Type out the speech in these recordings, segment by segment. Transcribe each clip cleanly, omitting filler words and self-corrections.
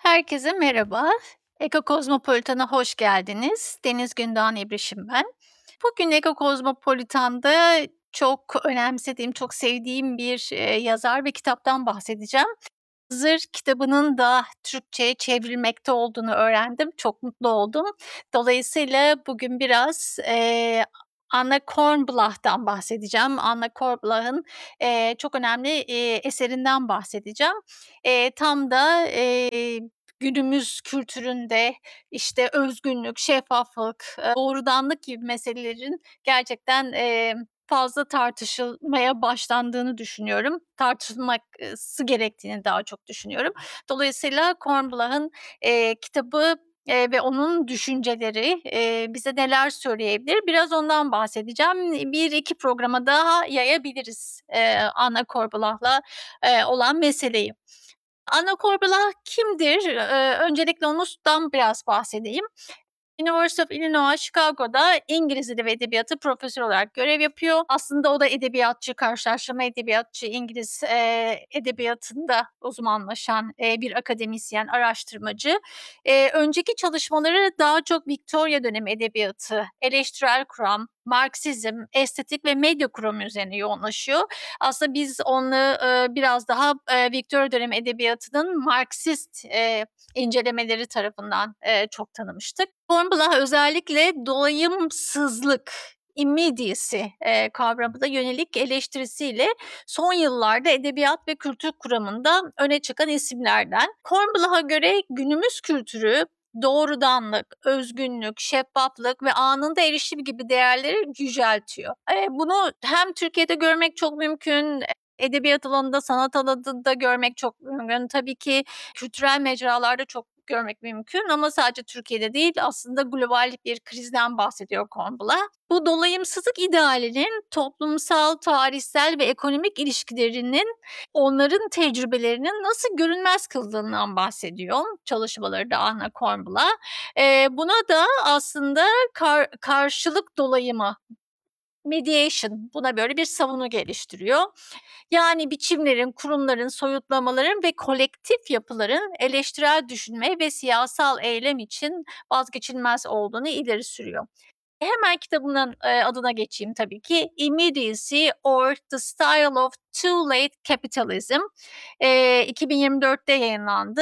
Herkese merhaba. Eko Kozmopolitan'a hoş geldiniz. Deniz Gündoğan İbrişim ben. Bugün Eko Kozmopolitan'da çok önemsediğim, çok sevdiğim bir, yazar ve kitaptan bahsedeceğim. Hazır kitabının da Türkçe'ye çevrilmekte olduğunu öğrendim. Çok mutlu oldum. Dolayısıyla bugün biraz, Anna Kornblach'tan bahsedeceğim. Anna Kornblach'ın, çok önemli, eserinden bahsedeceğim. Tam da, günümüz kültüründe, işte, özgünlük, şeffaflık, doğrudanlık gibi meselelerin gerçekten, fazla tartışılmaya başlandığını düşünüyorum. Tartışılması gerektiğini daha çok düşünüyorum. Dolayısıyla Kornblach'ın, kitabı, ve onun düşünceleri, bize neler söyleyebilir? Biraz ondan bahsedeceğim. 1-2 programa daha yayabiliriz, Anna Kornblach'la, olan meseleyi. Anna Korbel'a kimdir? Öncelikle ondan biraz bahsedeyim. University of Illinois Chicago'da İngiliz Dili ve Edebiyatı profesörü olarak görev yapıyor. Aslında o da edebiyatçı, karşılaştırma edebiyatçı, İngiliz, edebiyatında uzmanlaşan, bir akademisyen, araştırmacı. Önceki çalışmaları daha çok Victoria dönemi edebiyatı, eleştirel kuram, Marksizm, estetik ve medya kuramı üzerine yoğunlaşıyor. Aslında biz onu, biraz daha, Victoria dönemi edebiyatının Marksist, incelemeleri tarafından, çok tanımıştık. Hornbloch özellikle dolayımsızlık, immediacy, kavramına yönelik eleştirisiyle son yıllarda edebiyat ve kültür kuramında öne çıkan isimlerden. Hornbloch'a göre günümüz kültürü doğrudanlık, özgünlük, şeffaflık ve anında erişim gibi değerleri yüceltiyor. Bunu hem Türkiye'de görmek çok mümkün, edebiyat alanında, sanat alanında görmek çok mümkün. Tabii ki kültürel mecralarda çok görmek mümkün ama sadece Türkiye'de değil, aslında global bir krizden bahsediyor Kornblach. Bu dolayımsızlık idealinin toplumsal, tarihsel ve ekonomik ilişkilerinin onların tecrübelerinin nasıl görünmez kıldığından bahsediyor çalışmaları da Anna Kornblach. Buna da aslında karşılık dolayımı, mediation, buna böyle bir savunu geliştiriyor. Yani biçimlerin, kurumların, soyutlamaların ve kolektif yapıların eleştirel düşünme ve siyasal eylem için vazgeçilmez olduğunu ileri sürüyor. Hemen kitabının, adına geçeyim tabii ki. Immediacy or the Style of Too Late Capitalism. 2024'te yayınlandı.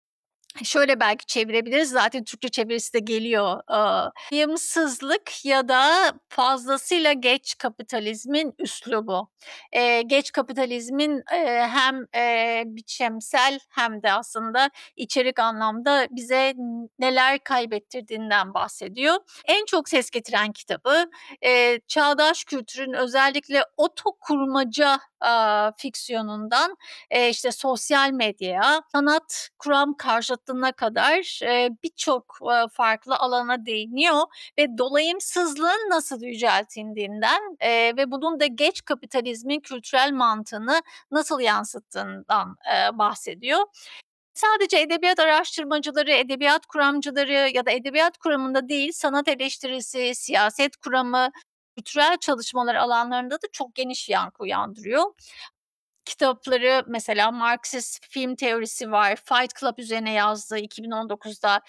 Şöyle belki çevirebiliriz, zaten Türkçe çevirisi de geliyor. Doyumsuzluk ya da fazlasıyla geç kapitalizmin üslubu. Geç kapitalizmin, hem, biçimsel hem de aslında içerik anlamda bize neler kaybettirdiğinden bahsediyor. En çok ses getiren kitabı, çağdaş kültürün özellikle otokurmaca, fiksiyonundan, işte, sosyal medyaya, sanat kuram karşıtlığına kadar, birçok, farklı alana değiniyor ve dolayımsızlığın nasıl yüceltildiğinden, ve bunun da geç kapitalizmin kültürel mantığını nasıl yansıttığından, bahsediyor. Sadece edebiyat araştırmacıları, edebiyat kuramcıları ya da edebiyat kuramında değil, sanat eleştirisi, siyaset kuramı, kültürel çalışmalar alanlarında da çok geniş yankı uyandırıyor. Kitapları mesela Marksist film teorisi var. Fight Club üzerine yazdığı 2019'da,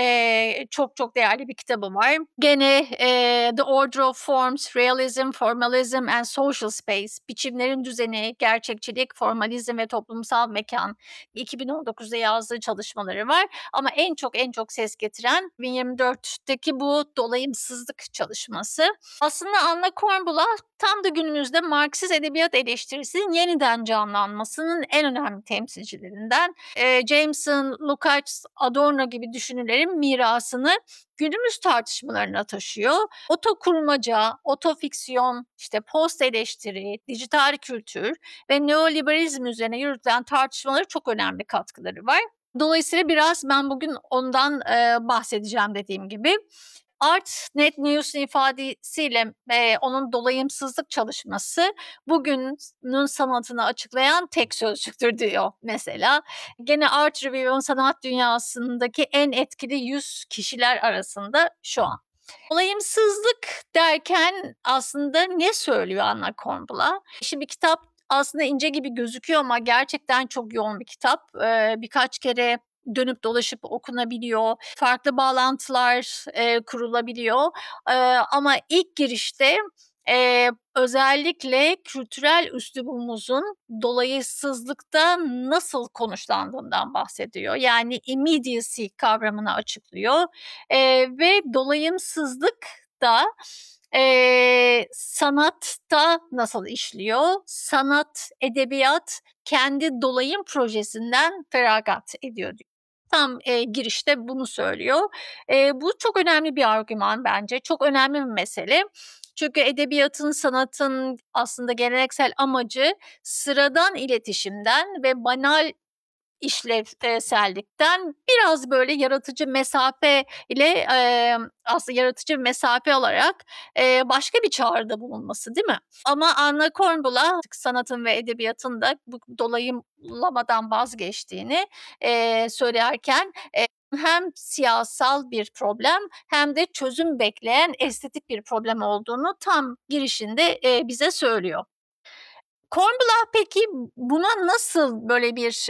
çok çok değerli bir kitabı var. Gene, The Order of Forms, Realism, Formalism and Social Space, Biçimlerin Düzeni, Gerçekçilik, Formalizm ve Toplumsal Mekan, 2019'da yazdığı çalışmaları var. Ama en çok ses getiren 2024'teki bu dolayımsızlık çalışması. Aslında Anna Kornblach tam da günümüzde Marksist edebiyat eleştirisinin yeniden canlanmasının en önemli temsilcilerinden. Jameson, Lukács, Adorno gibi düşünürlerin mirasını günümüz tartışmalarına taşıyor. Otokurmaca, otofiksiyon, işte post eleştiri, dijital kültür ve neoliberalizm üzerine yürütülen tartışmalara çok önemli katkıları var. Dolayısıyla biraz ben bugün ondan, bahsedeceğim dediğim gibi. Art.net News'un ifadesiyle, onun dolayımsızlık çalışması bugünün sanatını açıklayan tek sözcüktür diyor mesela. Gene Art Review'un sanat dünyasındaki en etkili 100 kişiler arasında şu an. Dolayımsızlık derken aslında ne söylüyor Anna Kornblach? Şimdi kitap aslında ince gibi gözüküyor ama gerçekten çok yoğun bir kitap. Birkaç kere dönüp dolaşıp okunabiliyor, farklı bağlantılar, kurulabiliyor. Ama ilk girişte, özellikle kültürel üslubumuzun dolayısızlıkta nasıl konuşlandığından bahsediyor. Yani immediacy kavramını açıklıyor, ve dolayımsızlık da, sanatta nasıl işliyor? Sanat, edebiyat kendi dolayım projesinden feragat ediyor diyor. Tam, girişte bunu söylüyor. Bu çok önemli bir argüman bence. Çok önemli bir mesele. Çünkü edebiyatın, sanatın aslında geleneksel amacı sıradan iletişimden ve banal işlevsellikten biraz böyle yaratıcı mesafe ile, aslında yaratıcı bir mesafe alarak, başka bir çağrıda bulunması, değil mi? Ama Anna Kornbluh sanatın ve edebiyatın da bu dolayımlamadan vazgeçtiğini, söylerken, hem siyasal bir problem hem de çözüm bekleyen estetik bir problem olduğunu tam girişinde, bize söylüyor. Kornbluh peki buna nasıl böyle bir,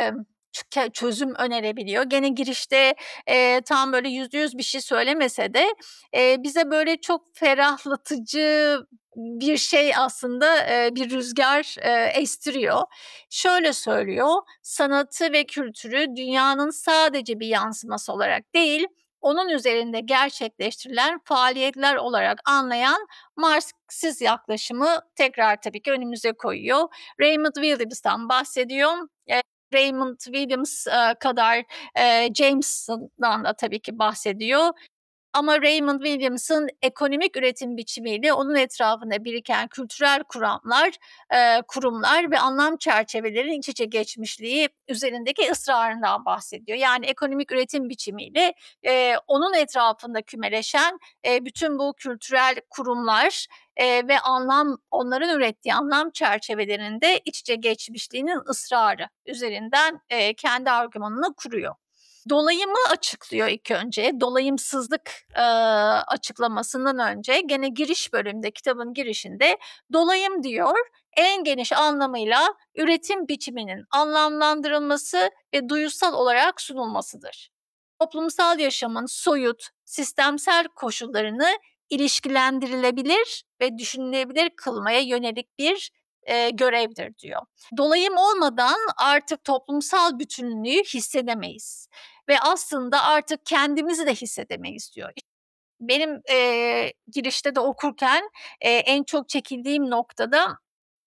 çözüm önerebiliyor? Gene girişte, tam böyle %100 bir şey söylemese de, bize böyle çok ferahlatıcı bir şey aslında, bir rüzgar, estiriyor. Şöyle söylüyor, sanatı ve kültürü dünyanın sadece bir yansıması olarak değil, onun üzerinde gerçekleştirilen faaliyetler olarak anlayan Marksist yaklaşımı tekrar tabii ki önümüze koyuyor. Raymond Williams'tan bahsediyor. Raymond Williams, kadar, Jameson'dan da tabii ki bahsediyor. Ama Raymond Williams'ın ekonomik üretim biçimiyle onun etrafında biriken kültürel kuramlar, kurumlar ve anlam çerçevelerin iç içe geçmişliği üzerindeki ısrarından bahsediyor. Yani ekonomik üretim biçimiyle, onun etrafında kümeleşen, bütün bu kültürel kurumlar, ve onların ürettiği anlam çerçevelerinde iç içe geçmişliğinin ısrarı üzerinden, kendi argümanını kuruyor. Dolayımı açıklıyor ilk önce. Dolayımsızlık, açıklamasından önce gene giriş bölümünde, kitabın girişinde dolayım diyor, en geniş anlamıyla üretim biçiminin anlamlandırılması ve duyusal olarak sunulmasıdır. Toplumsal yaşamın soyut, sistemsel koşullarını ilişkilendirilebilir ve düşünülebilir kılmaya yönelik bir, görevdir diyor. Dolayım olmadan artık toplumsal bütünlüğü hissedemeyiz ve aslında artık kendimizi de hissedemeyiz diyor. Benim, girişte de okurken, en çok çekindiğim noktada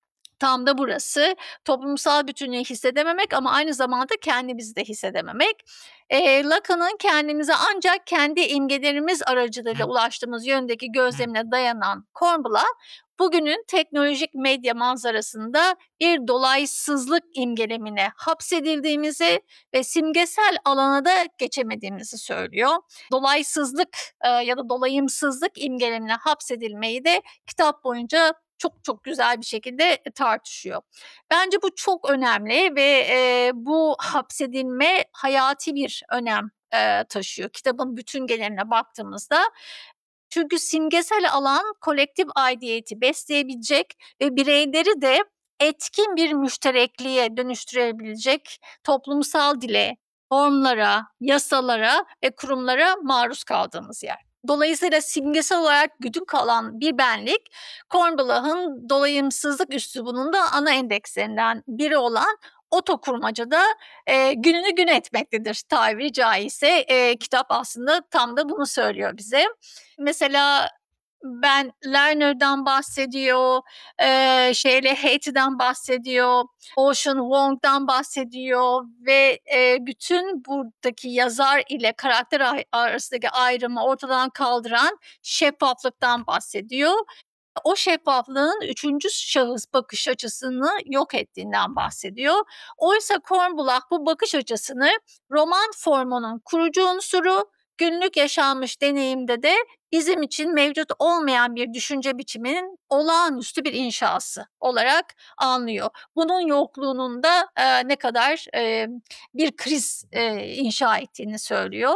tam da burası. Toplumsal bütünlüğü hissedememek ama aynı zamanda kendimizi de hissedememek. Lacan'ın kendimize ancak kendi imgelerimiz aracılığıyla ulaştığımız yöndeki gözlemine dayanan Kornbluh, bugünün teknolojik medya manzarasında bir dolaysızlık imgelemine hapsedildiğimizi ve simgesel alana da geçemediğimizi söylüyor. Dolaysızlık, ya da dolayımsızlık imgelemine hapsedilmeyi de kitap boyunca çok çok güzel bir şekilde tartışıyor. Bence bu çok önemli ve, bu hapsedilme hayati bir önem, taşıyor kitabın bütün geneline baktığımızda. Çünkü simgesel alan kolektif aidiyeti besleyebilecek ve bireyleri de etkin bir müşterekliğe dönüştürebilecek toplumsal dile, normlara, yasalara ve kurumlara maruz kaldığımız yer. Dolayısıyla simgesel olarak güdük alan bir benlik, Kornbluh'un dolayımsızlık üslubunun da ana endekslerinden biri olan otokurmacada, gününü gün etmektedir tabiri caizse. Kitap aslında tam da bunu söylüyor bize. Mesela Ben Lerner'dan bahsediyor, Hattie'den bahsediyor, Ocean Vuong'dan bahsediyor ve, bütün buradaki yazar ile karakter arasındaki ayrımı ortadan kaldıran şeffaflıktan bahsediyor. O şeffaflığın üçüncü şahıs bakış açısını yok ettiğinden bahsediyor. Oysa Kornbluh bu bakış açısını roman formunun kurucu unsuru, günlük yaşanmış deneyimde de bizim için mevcut olmayan bir düşünce biçiminin olağanüstü bir inşası olarak anlıyor. Bunun yokluğunun da, ne kadar, bir kriz, inşa ettiğini söylüyor.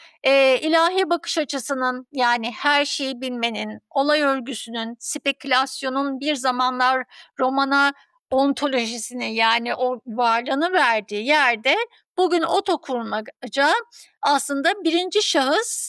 İlahi bakış açısının, yani her şeyi bilmenin, olay örgüsünün, spekülasyonun bir zamanlar romana ontolojisini, yani o varlığını verdiği yerde Bugün otokurmaca aslında birinci şahıs,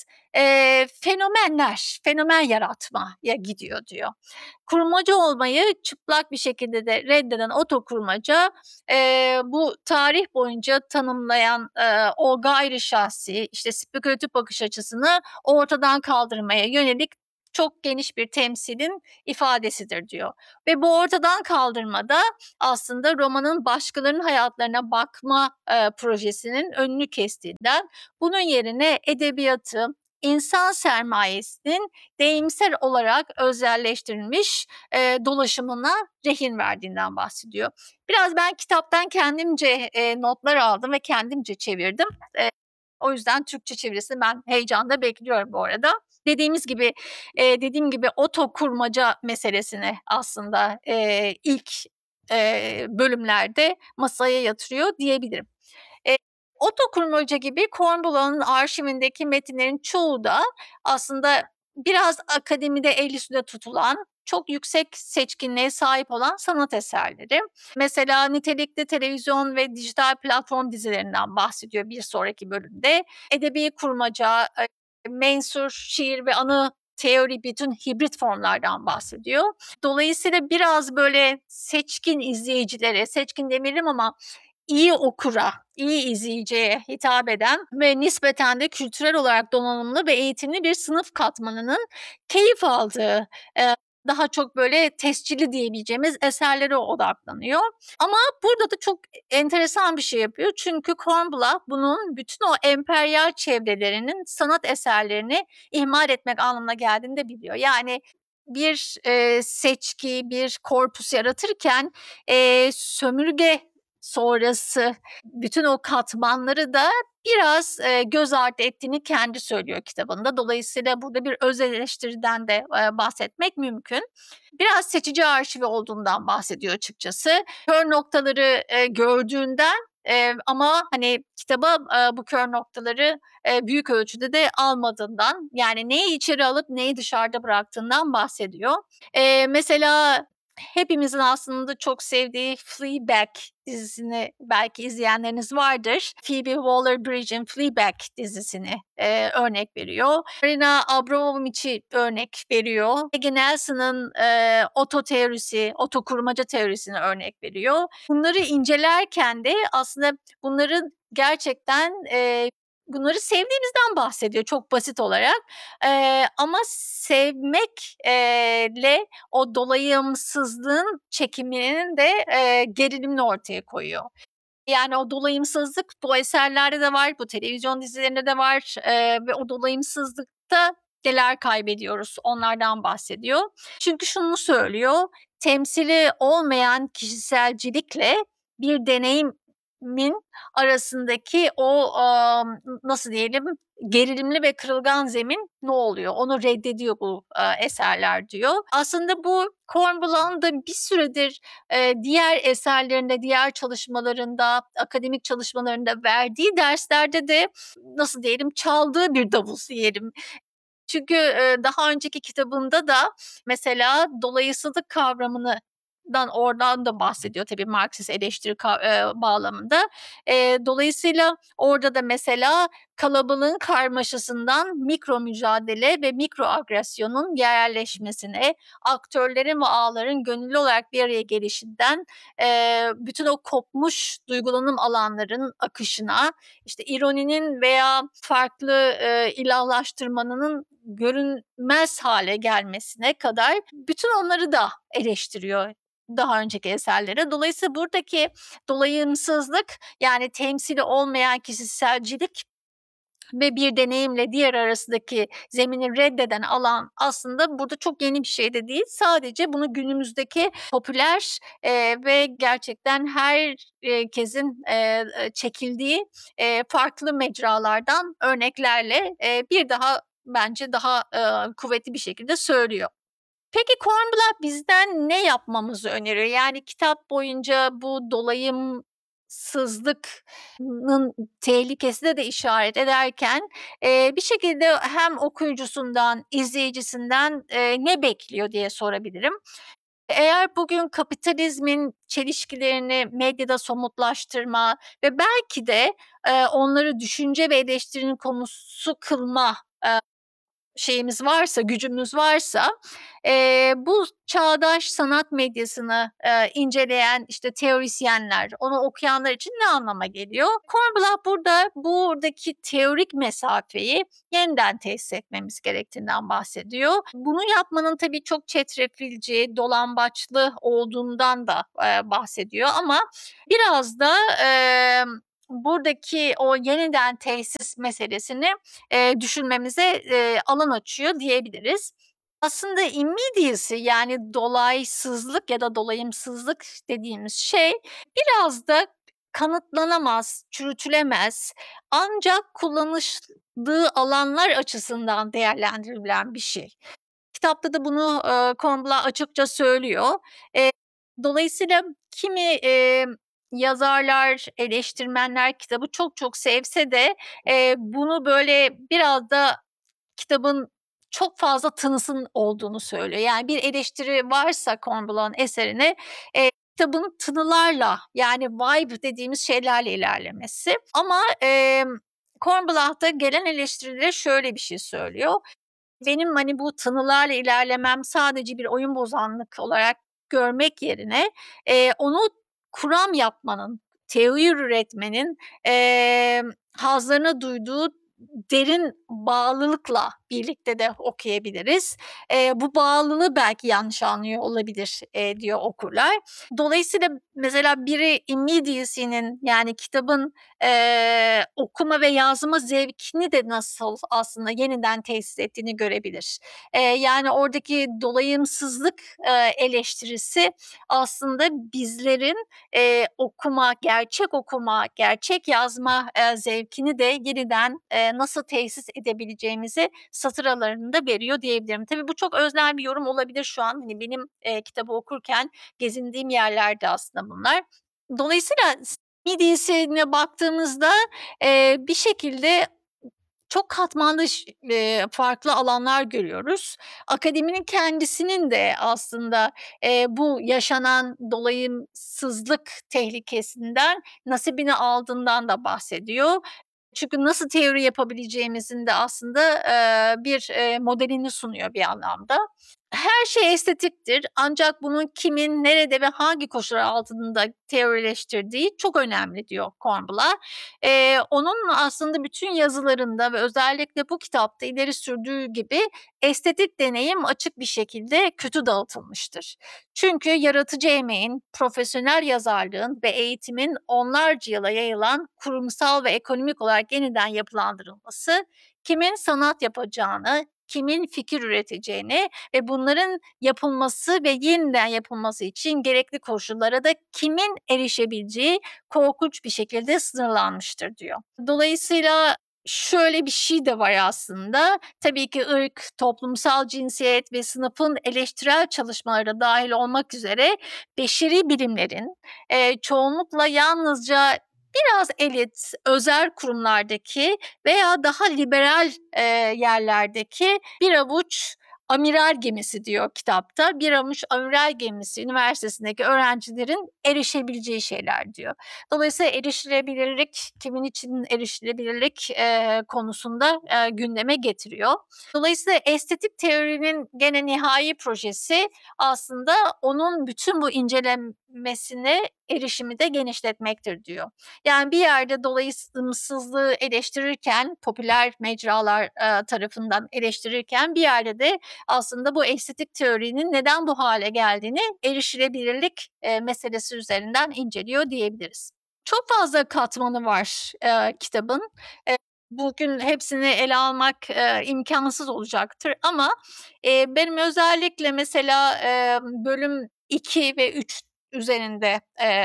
fenomen yaratmaya gidiyor diyor. Kurmacı olmayı çıplak bir şekilde de reddeden otokurmaca, bu tarih boyunca tanımlayan, o gayri şahsi, işte, spekülatif bakış açısını ortadan kaldırmaya yönelik çok geniş bir temsilin ifadesidir diyor ve bu ortadan kaldırmada aslında romanın başkalarının hayatlarına bakma, projesinin önünü kestiğinden, bunun yerine edebiyatı, insan sermayesinin deyimsel olarak özelleştirilmiş, dolaşımına rehin verdiğinden bahsediyor. Biraz ben kitaptan kendimce, notlar aldım ve kendimce çevirdim. O yüzden Türkçe çevirisini ben heyecanla bekliyorum bu arada. Dediğimiz gibi, dediğim gibi otokurmaca meselesini aslında, ilk, bölümlerde masaya yatırıyor diyebilirim. Eee, Otokurmaca gibi Kornbluth'un arşivindeki metinlerin çoğu da aslında biraz akademide el üstünde tutulan, çok yüksek seçkinliğe sahip olan sanat eserleri. Mesela nitelikli televizyon ve dijital platform dizilerinden bahsediyor bir sonraki bölümde. Edebi kurmaca, mensur, şiir ve anı teori bütün hibrit formlardan bahsediyor. Dolayısıyla biraz böyle seçkin izleyicilere, seçkin demeyelim ama iyi okura, iyi izleyiciye hitap eden ve nispeten de kültürel olarak donanımlı ve eğitimli bir sınıf katmanının keyif aldığı, daha çok böyle tescilli diyebileceğimiz eserlere odaklanıyor. Ama burada da çok enteresan bir şey yapıyor. Çünkü Kornbluth bunun bütün o emperyal çevrelerinin sanat eserlerini ihmal etmek anlamına geldiğini de biliyor. Yani bir, seçki, bir korpus yaratırken, sömürge sonrası bütün o katmanları da biraz, göz ardı ettiğini kendi söylüyor kitabında. Dolayısıyla burada bir öz eleştiriden de, bahsetmek mümkün. Biraz seçici arşivi olduğundan bahsediyor açıkçası. Kör noktaları, gördüğünden, ama, hani, kitaba, bu kör noktaları, büyük ölçüde de almadığından, yani neyi içeri alıp neyi dışarıda bıraktığından bahsediyor. Mesela hepimizin aslında çok sevdiği Fleabag dizisini belki izleyenleriniz vardır. Phoebe Waller-Bridge'in Fleabag dizisini, örnek veriyor. Marina Abramovich'i örnek veriyor. Maggie Nelson'ın, oto teorisi, otokurmaca teorisini örnek veriyor. Bunları incelerken de aslında bunların gerçekten, bunları sevdiğimizden bahsediyor çok basit olarak. Ama sevmek le o dolayımsızlığın çekiminin de, gerilimini ortaya koyuyor. Yani o dolayımsızlık bu eserlerde de var, bu televizyon dizilerinde de var, ve o dolayımsızlıkta neler kaybediyoruz onlardan bahsediyor. Çünkü şunu söylüyor, temsili olmayan kişiselcilikle bir deneyimin arasındaki o, nasıl diyelim, gerilimli ve kırılgan zemin ne oluyor? Onu reddediyor bu, eserler diyor. Aslında bu Kornbluth'un da bir süredir, diğer eserlerinde, diğer çalışmalarında, akademik çalışmalarında verdiği derslerde de nasıl diyelim, çaldığı bir davul diyelim. Çünkü, daha önceki kitabında da mesela dolayısızlık kavramını oradan da bahsediyor tabii Marksist eleştiri bağlamında. Dolayısıyla orada da mesela kalabalığın karmaşasından mikro mücadele ve mikro agresyonun yerleşmesine, aktörlerin ve ağların gönüllü olarak bir araya gelişinden, bütün o kopmuş duygulanım alanların akışına, işte ironinin veya farklı, ilahlaştırmanın görünmez hale gelmesine kadar bütün onları da eleştiriyor daha önceki eserlere. Dolayısıyla buradaki dolayımsızlık, yani temsili olmayan kişiselcilik ve bir deneyimle diğer arasındaki zemini reddeden alan aslında burada çok yeni bir şey de değil. Sadece bunu günümüzdeki popüler, ve gerçekten herkesin, çekildiği, farklı mecralardan örneklerle, bir daha bence daha, kuvvetli bir şekilde söylüyor. Peki Kornbluth bizden ne yapmamızı öneriyor? Yani kitap boyunca bu dolayımsızlıknın tehlikesine de işaret ederken, bir şekilde hem okuyucusundan, izleyicisinden, ne bekliyor diye sorabilirim. Eğer bugün kapitalizmin çelişkilerini medyada somutlaştırma ve belki de, onları düşünce ve eleştirinin konusu kılma, şeyimiz varsa, gücümüz varsa, bu çağdaş sanat medyasını, inceleyen, işte, teorisyenler, onu okuyanlar için ne anlama geliyor? Kornbluth buradaki teorik mesafeyi yeniden tesis etmemiz gerektiğinden bahsediyor. Bunu yapmanın tabii çok çetrefilci, dolambaçlı olduğundan da, bahsediyor ama biraz da, buradaki o yeniden tesis meselesini düşünmemize, alan açıyor diyebiliriz. Aslında immediacy yani dolaysızlık ya da dolayımsızlık dediğimiz şey biraz da kanıtlanamaz, çürütülemez ancak kullanışlığı alanlar açısından değerlendirilen bir şey. Kitapta da bunu, Kornbluth açıkça söylüyor. Eee, dolayısıyla kimi, yazarlar, eleştirmenler kitabı çok çok sevse de, bunu böyle biraz da kitabın çok fazla tınısının olduğunu söylüyor. Yani bir eleştiri varsa Kornbluth'un eserine, kitabın tınılarla yani vibe dediğimiz şeylerle ilerlemesi ama, Kornbluth da gelen eleştirilere şöyle bir şey söylüyor. Benim, hani, bu tınılarla ilerlemem sadece bir oyun bozanlık olarak görmek yerine, onu kuram yapmanın, teori üretmenin, hazlarına duyduğu derin bağlılıkla birlikte de okuyabiliriz. Bu bağlılığı belki yanlış anlıyor olabilir, diyor okurlar. Dolayısıyla mesela biri immediacy'nin yani kitabın, okuma ve yazma zevkini de nasıl aslında yeniden tesis ettiğini görebilir. Yani oradaki dolayımsızlık, eleştirisi aslında bizlerin, okuma, gerçek yazma, zevkini de yeniden, nasıl tesis edebileceğimizi satır aralarında veriyor diyebilirim. Tabii bu çok öznel bir yorum olabilir şu an. Hani, benim, kitabı okurken gezindiğim yerlerdi aslında bunlar. Dolayısıyla midyesine baktığımızda, bir şekilde çok katmanlı farklı alanlar görüyoruz. Akademinin kendisinin de aslında, bu yaşanan dolayımsızlık tehlikesinden nasibini aldığından da bahsediyor. Çünkü nasıl teori yapabileceğimizin de aslında, bir, modelini sunuyor bir anlamda. Her şey estetiktir ancak bunun kimin, nerede ve hangi koşullar altında teorileştirdiği çok önemli diyor Kornbluth. Onun aslında bütün yazılarında ve özellikle bu kitapta ileri sürdüğü gibi estetik deneyim açık bir şekilde kötü dağıtılmıştır. Çünkü yaratıcı emeğin, profesyonel yazarlığın ve eğitimin onlarca yıla yayılan kurumsal ve ekonomik olarak yeniden yapılandırılması, kimin sanat yapacağını, kimin fikir üreteceğini ve bunların yapılması ve yeniden yapılması için gerekli koşullara da kimin erişebileceği korkunç bir şekilde sınırlanmıştır diyor. Dolayısıyla şöyle bir şey de var aslında. Tabii ki ırk, toplumsal cinsiyet ve sınıfın eleştirel çalışmaları da dâhil olmak üzere beşeri bilimlerin, çoğunlukla yalnızca biraz elit, özel kurumlardaki veya daha liberal, yerlerdeki bir avuç amiral gemisi diyor kitapta. Bir avuç amiral gemisi üniversitesindeki öğrencilerin erişebileceği şeyler diyor. Dolayısıyla erişilebilirlik, kimin için erişilebilirlik, konusunda, gündeme getiriyor. Dolayısıyla estetik teorinin gene nihai projesi aslında onun bütün bu incelemesine erişimi de genişletmektir diyor. Yani bir yerde dolayısımsızlığı eleştirirken, popüler mecralar, tarafından eleştirirken bir yerde de aslında bu estetik teorinin neden bu hale geldiğini erişilebilirlik, meselesi üzerinden inceliyor diyebiliriz. Çok fazla katmanı var, kitabın. Eee, bugün hepsini ele almak, imkânsız olacaktır ama, benim özellikle mesela, bölüm 2 ve 3 üzerinde,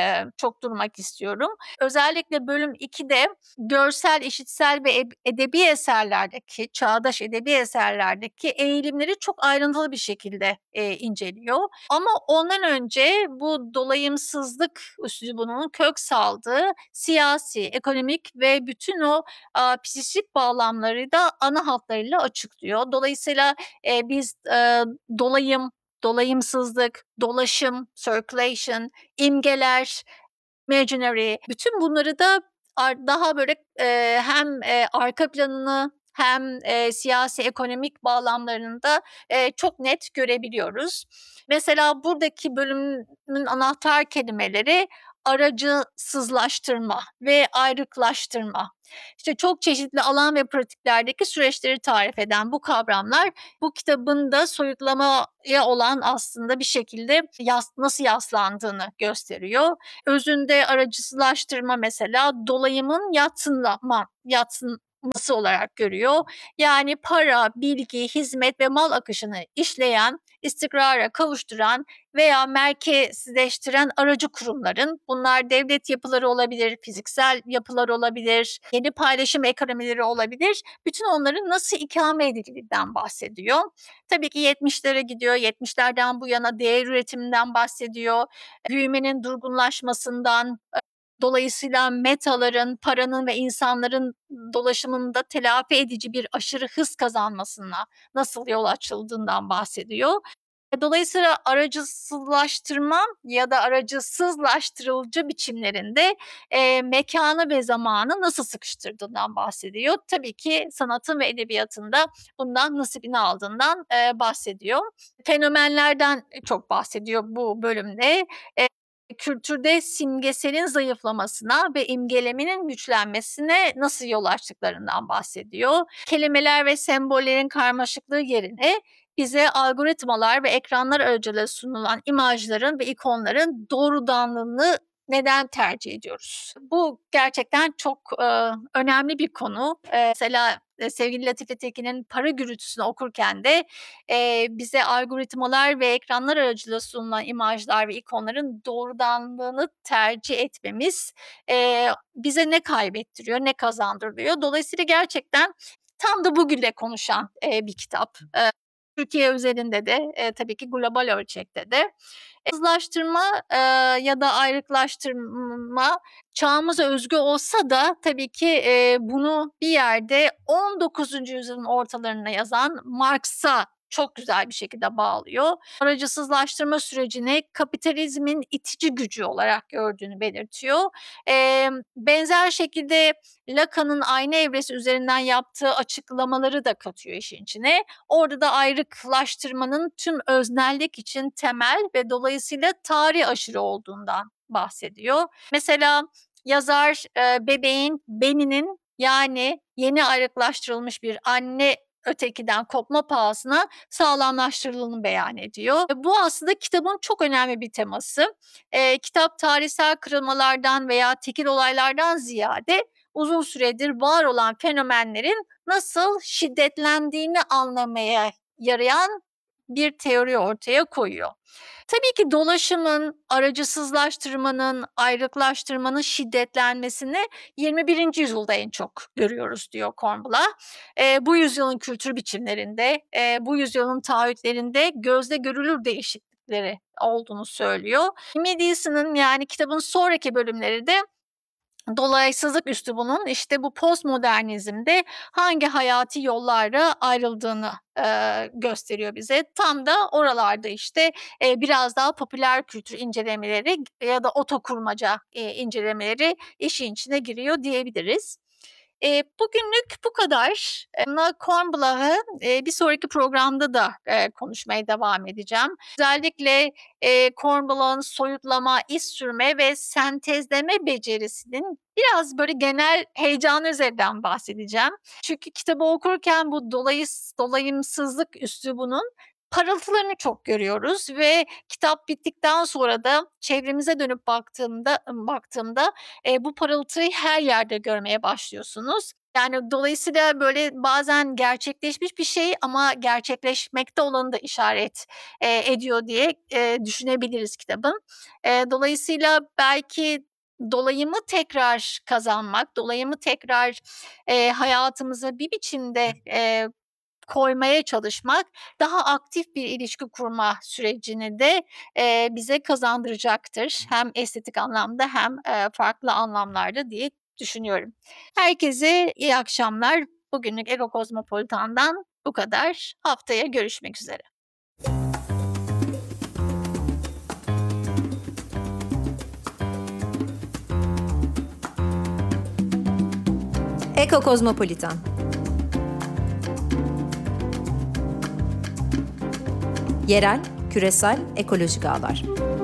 çok durmak istiyorum. Özellikle bölüm 2'de görsel, işitsel ve edebi eserlerdeki, çağdaş edebi eserlerdeki eğilimleri çok ayrıntılı bir şekilde, inceliyor. Ama ondan önce bu dolayımsızlık üslubunun kök saldığı siyasi, ekonomik ve bütün o, psikik bağlamları da ana hatlarıyla açıklıyor. Dolayısıyla, biz, dolayım, dolayımsızlık, dolaşım, circulation, imgeler, imaginary, bütün bunları da daha böyle, hem, arka planını hem, siyasi ekonomik bağlamlarını da, çok net görebiliyoruz. Mesela buradaki bölümün anahtar kelimeleri aracısızlaştırma ve ayrıklaştırma. İşte, çok çeşitli alan ve pratiklerdeki süreçleri tarif eden bu kavramlar, bu kitabın da soyutlamaya olan aslında bir şekilde nasıl yaslandığını gösteriyor. Özünde aracısızlaştırma mesela dolayımın yadsınması olarak görüyor. Yani para, bilgi, hizmet ve mal akışını işleyen, istikrara kavuşturan veya merkezleştiren aracı kurumların, bunlar devlet yapıları olabilir, fiziksel yapılar olabilir, yeni paylaşım ekonomileri olabilir. Bütün onların nasıl ikame edildiğinden bahsediyor. Tabii ki 70'lere gidiyor. 70'lerden bu yana değer üretiminden bahsediyor. Büyümenin durgunlaşmasından, dolayısıyla metaların, paranın ve insanların dolaşımında telafi edici bir aşırı hız kazanmasına nasıl yol açıldığından bahsediyor. Dolayısıyla aracısızlaştırma ya da aracısızlaştırıcı biçimlerinde, mekânı ve zamanı nasıl sıkıştırdığından bahsediyor. Tabii ki sanatın ve edebiyatın da bundan nasibini aldığından, bahsediyor. Fenomenlerden çok bahsediyor bu bölümde. Eee, Kültürde simgeselin zayıflamasına ve imgelemenin güçlenmesine nasıl yol açtıklarından bahsediyor. Kelimeler ve sembollerin karmaşıklığı yerine bize algoritmalar ve ekranlar aracılığıyla sunulan imajların ve ikonların doğrudanlığını neden tercih ediyoruz? Bu gerçekten çok, önemli bir konu. Mesela, sevgili Latife Tekin'in Para Gürültüsü'nü okurken de, bize algoritmalar ve ekranlar aracılığıyla sunulan imajlar ve ikonların doğrudanlığını tercih etmemiz, bize ne kaybettiriyor, ne kazandırıyor? Dolayısıyla gerçekten tam da bugünle konuşan, bir kitap. Türkiye özelinde de, tabii ki global ölçekte de. Ya da ayrıklaştırma çağımıza özgü olsa da tabii ki, bunu bir yerde 19. yüzyılın ortalarına yazan Marx'a çok güzel bir şekilde bağlıyor. Aracısızlaştırma sürecini kapitalizmin itici gücü olarak gördüğünü belirtiyor. Benzer şekilde Lacan'ın ayna evresi üzerinden yaptığı açıklamaları da katıyor işin içine. Orada da ayrıklaştırmanın tüm öznellik için temel ve dolayısıyla tarih aşırı olduğundan bahsediyor. Mesela yazar, bebeğin beninin, yani yeni ayrıklaştırılmış bir anne ötekiden kopma pahasına sağlamlaştırıldığını beyan ediyor. Bu aslında kitabın çok önemli bir teması. Kitap tarihsel kırılmalardan veya tekil olaylardan ziyade uzun süredir var olan fenomenlerin nasıl şiddetlendiğini anlamaya yarayan bir teori ortaya koyuyor. Tabii ki dolaşımın, aracısızlaştırmanın, ayrıklaştırmanın şiddetlenmesini 21. yüzyılda en çok görüyoruz diyor Kornbluh. Bu yüzyılın kültür biçimlerinde, bu yüzyılın taahhütlerinde gözle görülür değişiklikleri olduğunu söylüyor. Mediason'ın, yani kitabın sonraki bölümleri de dolaysızlık üslubunun işte bu postmodernizmde hangi hayati yollara ayrıldığını, gösteriyor bize. Tam da oralarda işte, biraz daha popüler kültür incelemeleri ya da otokurmaca, incelemeleri işin içine giriyor diyebiliriz. Bugünlük bu kadar. Kornbluth'ı, bir sonraki programda da, konuşmaya devam edeceğim. Özellikle, Kornbluth'ın soyutlama, iz sürme ve sentezleme becerisinin biraz böyle genel heyecanı üzerinden bahsedeceğim. Çünkü kitabı okurken bu dolayımsızlık üslubunun parıltılarını çok görüyoruz ve kitap bittikten sonra da çevremize dönüp baktığımda, bu parıltıyı her yerde görmeye başlıyorsunuz. Yani dolayısıyla böyle bazen gerçekleşmiş bir şey ama gerçekleşmekte olanı da işaret, ediyor diye, düşünebiliriz kitabın. Dolayısıyla belki dolayımı tekrar kazanmak, dolayımı tekrar, hayatımıza bir biçimde, koymaya çalışmak, daha aktif bir ilişki kurma sürecini de, bize kazandıracaktır. Hem estetik anlamda hem, farklı anlamlarda diye düşünüyorum. Herkese iyi akşamlar. Bugünlük Ego Kozmopolitan'dan bu kadar. Haftaya görüşmek üzere. Eko-Kozmopolitan. Yerel, küresel, ekolojik ağlar.